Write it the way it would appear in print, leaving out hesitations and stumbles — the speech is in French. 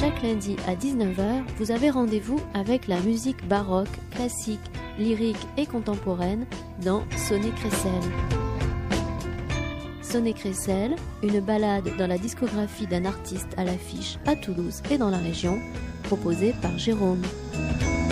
Chaque lundi à 19 h, vous avez rendez-vous avec la musique baroque, classique, lyrique et contemporaine dans Sonnet Crécelle. Sonnet Crécelle, une balade dans la discographie d'un artiste à l'affiche à Toulouse et dans la région, proposée par Jérôme.